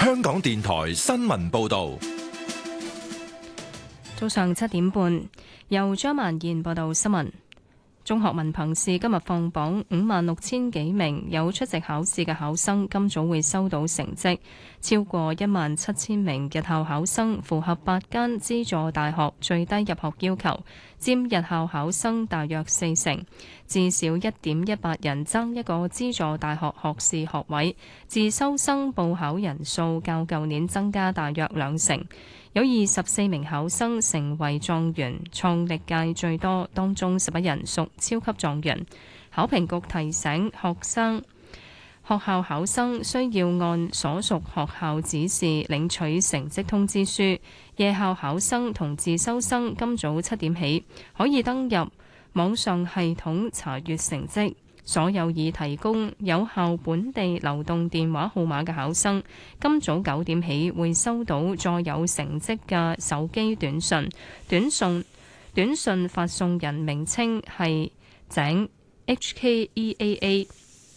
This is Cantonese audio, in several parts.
香港電台新聞報道。 早上7點半，由張曼燕報道新聞。中學文憑試今日放榜，56000幾名有出席考試嘅考生今早會收到成績，超過17000名日校考生符合8間資助大學最低入學要求，佔日校考生大約40%，至少1.18人爭一個資助大學學士學位，自修生報考人數較舊年增加大約20%。有24名考生成為狀元，創歷屆最多，當中11人屬超級狀元。考評局提醒學校考生需要按所屬學校指示領取成績通知書。夜校考生同自修生今早7點起可以登入網上系統查閱成績。所有已提供有效本地流動電話號碼嘅考生，今早9點起會收到載有成績嘅手機短訊。短訊發送人名稱係井 HKEAA。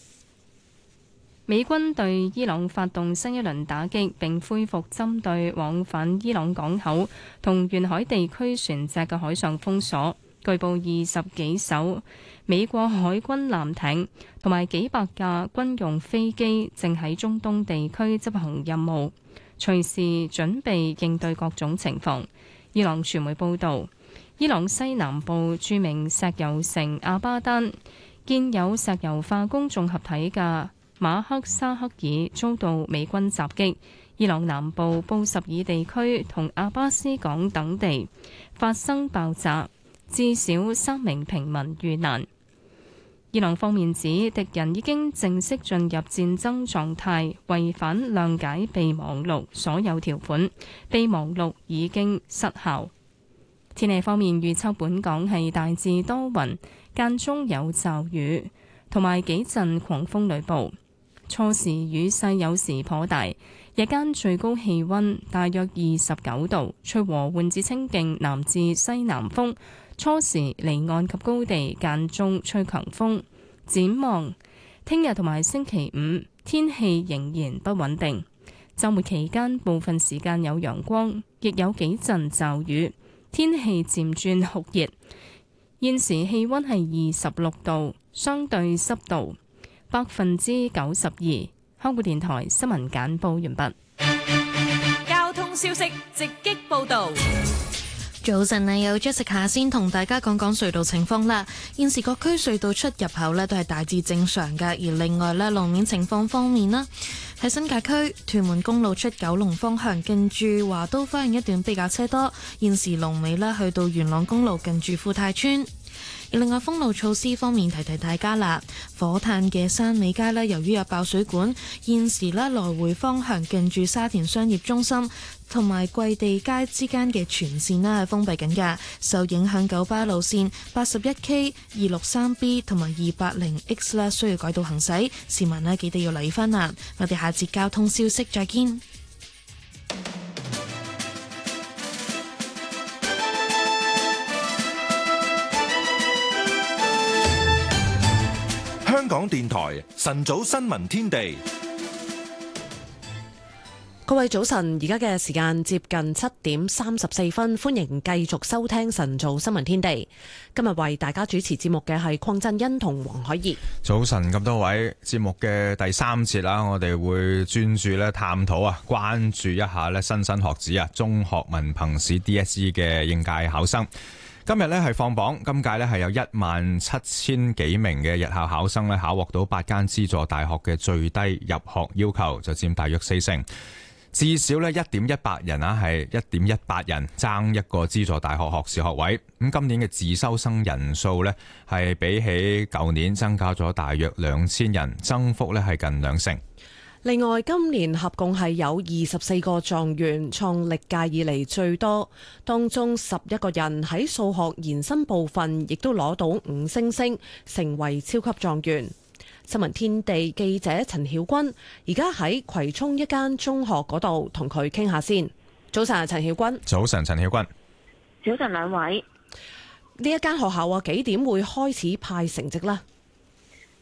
美軍對伊朗發動新一輪打擊，並恢復針對往返伊朗港口同沿海地區船隻嘅海上封鎖。據報20幾艘美國海軍艦艇同埋幾百架軍用飛機正喺中東地區執行任務，隨時準備應對各種情況。伊朗傳媒報導，伊朗西南部著名石油城阿巴丹建有石油化工綜合體嘅馬克沙克爾遭到美軍襲擊。伊朗南部布什爾地區同阿巴斯港等地發生爆炸，至少3名平民遇難。伊朗方面指敵人已經正式進入戰爭狀態，違反諒解備忘錄所有條款，備忘錄已經失效。天氣方面預測本港係大致多雲，間中有驟雨同埋幾陣狂風雷暴，初時雨勢有時頗大，日間最高氣溫大約29度，吹和緩至清勁南至西南風。初時離岸及高地間中吹強風。展望聽日同埋星期五天氣仍然不穩定，週末期間部分時間有陽光，亦有幾陣驟雨，天氣漸轉酷熱。現時氣溫係26度，相對濕度92%。香港電台新聞簡報完畢。 交通消息直擊報道。 早晨啊，有 Jessica 先同大家講講隧道情況啦。現時各區隧道出入口呢都係大致正常嘅，而另外呢，路面情況方面啦，喺新界區屯門公路出九龍方向近住華都花園一段比較車多，現時龍尾呢去到元朗公路近住富泰村。而另外封路措施方面，提提大家啦，火炭嘅山尾街呢，由於有爆水管，現時呢來回方向近住沙田商業中心同埋桂地街之間嘅全線呢係封閉緊㗎，受影響九巴路線 81K、263B 同埋 280X 呢需要改道行駛，市民呢記得要留意返啦。我哋下節交通消息再見。 香港電台晨早新聞天地， 各位早晨，而家嘅時間接近7:34，歡迎繼續收聽晨早新聞天地。今日為大家主持節目嘅係鄺振欣同黃海怡。 早晨咁多位，節目嘅第3節啦，我哋會專注咧探討關注一下咧新生學子中學文憑試 DSE 嘅應屆考生。今日咧係放榜，今屆咧係有17000幾名嘅日校考生咧考獲到8間資助大學嘅最低入學要求，就佔大約40%。至少咧1.18人係1.18人爭一個資助大學學士學位。咁今年嘅自修生人數咧係比起舊年增加咗大約2000人，增幅咧係近20%。 另外，今年合共係有24個狀元，創歷屆以嚟最多。當中11個人喺數學延伸部分亦都攞到5星星，成為超級狀元。新聞天地記者陳曉君而家喺葵涌一間中學嗰度同佢傾下先。早晨，陳曉君。 早晨，陳曉君。 早晨，兩位。 呢一間學校幾點會開始派成績呢？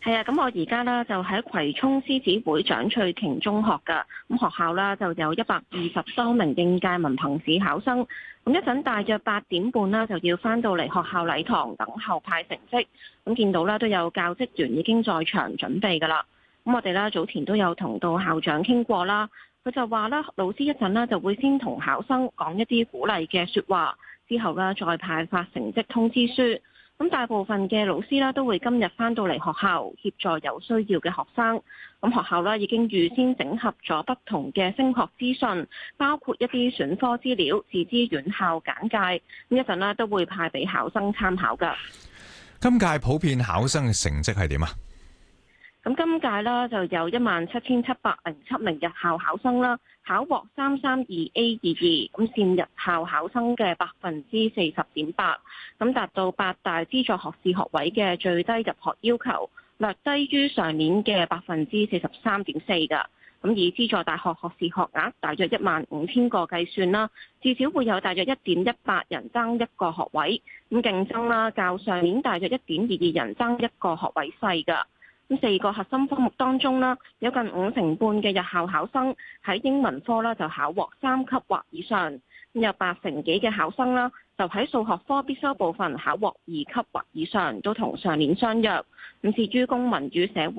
係啊，咁我而家呢就喺葵涌獅子會蔣翠瓊中學㗎，咁學校呢就有120多名應屆文憑試考生，咁一陣大約8點半啦就要返到嚟學校禮堂等候派成績，咁見到呢都有教職員已經在場準備㗎啦，咁我哋呢早前都有同到校長傾過啦，佢就話啦，老師一陣呢就會先同考生講一啲鼓勵嘅説話，之後呢再派發成績通知書。咁大部分嘅老師啦都會今日返到嚟學校協助有需要嘅學生。咁學校啦已經預先整合咗不同嘅升學資訊，包括一啲選科資料、自資院校簡介。咁一陣呢都會派俾考生參考㗎。 今屆普遍考生嘅成績係點啊？ 咁今屆啦就有17707名日校考生啦，考獲332A22，咁佔日校考生嘅40.8%，咁達到8大資助學士學位嘅最低入學要求，略低於上年嘅43.4%㗎。咁以資助大學學士學額大約15000個計算啦，至少會有大約1.18人爭一個學位，咁競爭啦較上年大約1.22人爭一個學位細㗎。咁4個核心科目當中啦，有近50%嘅日校考生喺英文科啦就考獲3級或以上，咁有80%幾嘅考生啦就喺數學科必修部分考獲2級或以上，都同上年相若。咁至於公民與社會